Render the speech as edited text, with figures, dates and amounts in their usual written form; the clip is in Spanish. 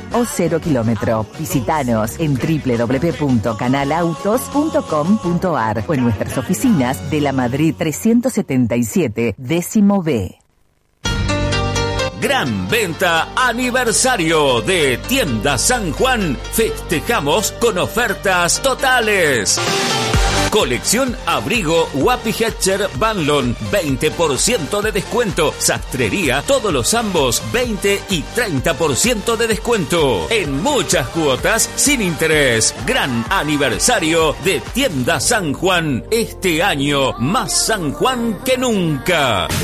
o 0 kilómetro. Visítanos en www.canalautos.com.ar o en nuestras oficinas de la Madrid 377, décimo B. Gran venta aniversario de Tienda San Juan. Festejamos con ofertas totales. Colección abrigo Wapi Hatcher Banlon, 20% de descuento. Sastrería, todos los ambos, 20 y 30% de descuento. En muchas cuotas, sin interés. Gran aniversario de Tienda San Juan. Este año, más San Juan que nunca.